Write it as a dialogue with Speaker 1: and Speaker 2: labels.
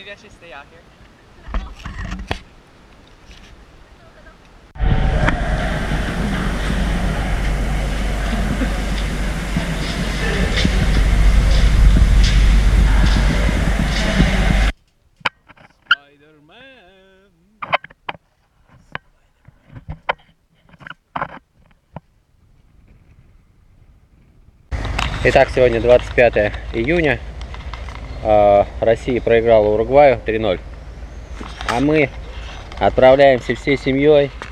Speaker 1: maybe I should stay out here.
Speaker 2: Итак, сегодня 25 июня. Россия проиграла Уругваю 3-0. А мы отправляемся всей семьей